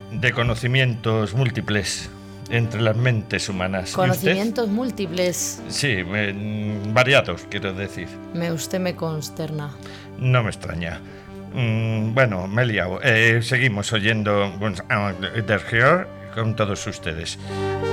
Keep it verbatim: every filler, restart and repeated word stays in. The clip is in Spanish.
de conocimientos múltiples entre las mentes humanas. Conocimientos múltiples. Sí, eh, variados, quiero decir. Me usted me consterna. No me extraña. Mm, bueno, me he liado. Eh, seguimos oyendo The Here con todos ustedes.